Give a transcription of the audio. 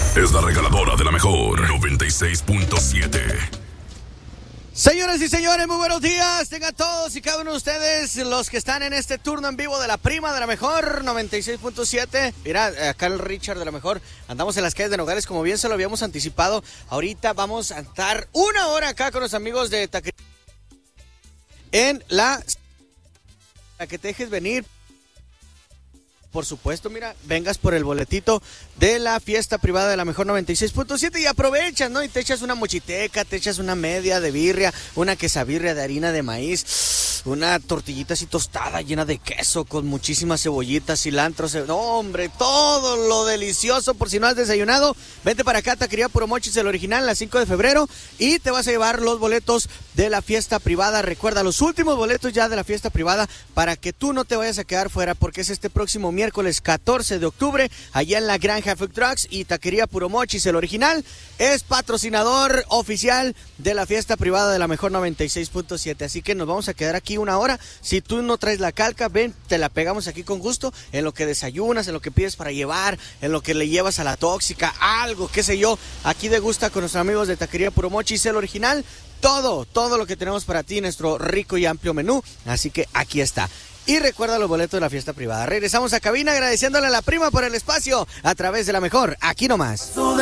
es la regaladora de la mejor 96.7. Señoras y señores, muy buenos días. Tengan todos y cada uno de ustedes los que están en este turno en vivo de la prima de la mejor 96.7. Mira, acá el Richard de la mejor. Andamos en las calles de Nogales, como bien se lo habíamos anticipado. Ahorita vamos a estar una hora acá con los amigos de Taquería en la... Para que te dejes venir. Por supuesto, mira, vengas por el boletito de la fiesta privada de la mejor 96.7 y aprovechas, ¿no? Y te echas una mochiteca, te echas una media de birria, una quesabirria de harina de maíz, una tortillita así tostada llena de queso con muchísimas cebollitas, cilantro, no, hombre, todo lo delicioso. Por si no has desayunado, vente para acá, Taquería Puro Mochis, el original, a 5 de febrero, y te vas a llevar los boletos de la fiesta privada. Recuerda, los últimos boletos ya de la fiesta privada para que tú no te vayas a quedar fuera, porque es este próximo miércoles 14 de octubre, allá en la Granja Food Trucks, y Taquería Puro Mochis, el original, es patrocinador oficial de la fiesta privada de la mejor 96.7, así que nos vamos a quedar aquí una hora. Si tú no traes la calca, ven, te la pegamos aquí con gusto, en lo que desayunas, en lo que pides para llevar, en lo que le llevas a la tóxica, algo, qué sé yo, aquí degusta con nuestros amigos de Taquería Puro Mochis, el original, todo lo que tenemos para ti, nuestro rico y amplio menú, así que aquí está. Y recuerda los boletos de la fiesta privada. Regresamos a cabina agradeciéndole a la prima por el espacio a través de la mejor, aquí nomás.